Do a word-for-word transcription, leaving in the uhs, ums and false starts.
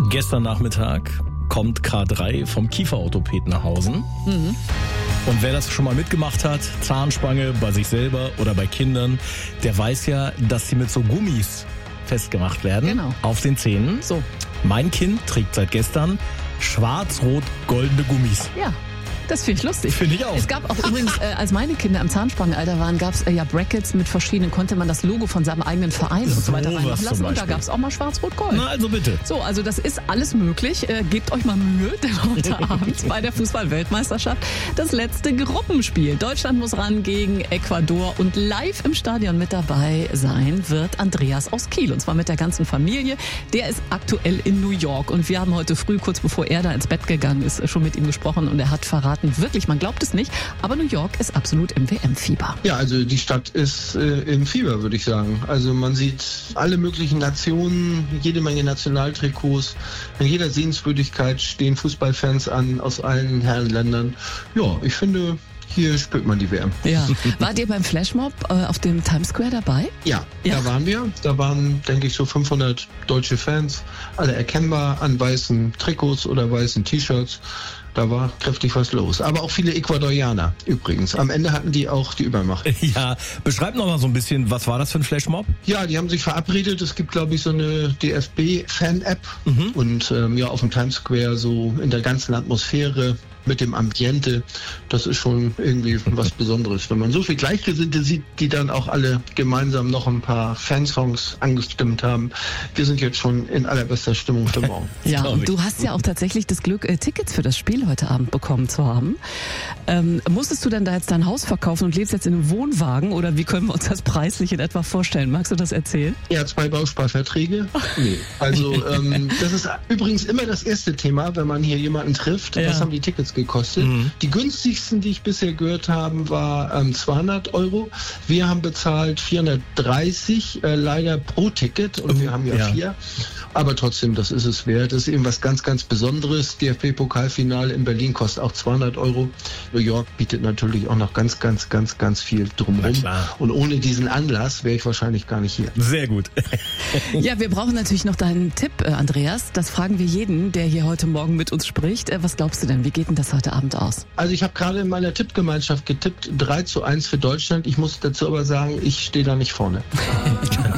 Gestern Nachmittag kommt K drei vom Kieferorthopäden nach Hause. Mhm. Und wer das schon mal mitgemacht hat, Zahnspange bei sich selber oder bei Kindern, der weiß ja, dass sie mit so Gummis festgemacht werden. Genau. Auf den Zähnen. So. Mein Kind trägt seit gestern schwarz-rot-goldene Gummis. Ja. Das finde ich lustig. Finde ich auch. Es gab auch übrigens, äh, als meine Kinder im Zahnspangenalter waren, gab es äh, ja Brackets mit verschiedenen, konnte man das Logo von seinem eigenen Verein und so weiter Sowas reinmachen lassen. zum Und da Beispiel. gab es auch mal schwarz-rot-gold. Na, also bitte. So, also das ist alles möglich. Äh, gebt euch mal Mühe, denn heute Abend bei der Fußball-Weltmeisterschaft das letzte Gruppenspiel. Deutschland muss ran gegen Ecuador und live im Stadion mit dabei sein wird Andreas aus Kiel. Und zwar mit der ganzen Familie. Der ist aktuell in New York und wir haben heute früh, kurz bevor er da ins Bett gegangen ist, schon mit ihm gesprochen und er hat verraten, wirklich, man glaubt es nicht, aber New York ist absolut im W M-Fieber. Ja, also die Stadt ist äh, im Fieber, würde ich sagen. Also man sieht alle möglichen Nationen, jede Menge Nationaltrikots. In jeder Sehenswürdigkeit stehen Fußballfans an aus allen Herrenländern. Ja, ich finde, hier spürt man die W M. Ja. Wart ihr beim Flashmob äh, auf dem Times Square dabei? Ja, Ja. da waren wir. Da waren, denke ich, so fünfhundert deutsche Fans, alle erkennbar an weißen Trikots oder weißen T-Shirts. Da war kräftig was los. Aber auch viele Ecuadorianer übrigens. Am Ende hatten die auch die Übermacht. Ja, beschreib noch mal so ein bisschen, was war das für ein Flashmob? Ja, die haben sich verabredet. Es gibt, glaube ich, so eine D F B-Fan-App. Mhm. Und ähm, ja, auf dem Times Square so in der ganzen Atmosphäre mit dem Ambiente. Das ist schon irgendwie was Besonderes. Wenn man so viel Gleichgesinnte sieht, die dann auch alle gemeinsam noch ein paar Fansongs angestimmt haben. Wir sind jetzt schon in allerbester Stimmung für morgen. Ja, glaub und ich. du hast ja auch tatsächlich das Glück, äh, Tickets für das Spiel heute Abend bekommen zu haben. Ähm, musstest du denn da jetzt dein Haus verkaufen und lebst jetzt in einem Wohnwagen oder wie können wir uns das preislich in etwa vorstellen? Magst du das erzählen? Ja, zwei Bausparverträge. Nee. Also ähm, das ist übrigens immer das erste Thema, wenn man hier jemanden trifft. Ja. Was haben die Tickets gekostet? Mhm. Die günstigsten, die ich bisher gehört habe, war ähm, zweihundert Euro. Wir haben bezahlt vierhundertdreißig, äh, leider pro Ticket. Und Oh, wir haben ja, ja. vier. Aber trotzdem, das ist es wert. Das ist eben was ganz, ganz Besonderes. D F B-Pokalfinale in Berlin kostet auch zweihundert Euro. New York bietet natürlich auch noch ganz, ganz, ganz, ganz viel Na drumherum. klar. Und ohne diesen Anlass wäre ich wahrscheinlich gar nicht hier. Sehr gut. Ja, wir brauchen natürlich noch deinen Tipp, äh, Andreas. Das fragen wir jeden, der hier heute Morgen mit uns spricht. Äh, was glaubst du denn? Wie geht denn das heute Abend aus? Also ich habe gerade in meiner Tippgemeinschaft getippt, drei zu eins für Deutschland. Ich muss dazu aber sagen, ich stehe da nicht vorne.